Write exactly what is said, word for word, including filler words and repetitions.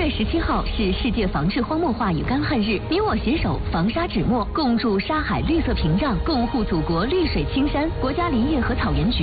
月十七号是世界防治荒漠化与干旱日，你我携手防沙止没，共筑沙海绿色屏障，共护祖国绿水青山。国家林业和草原局。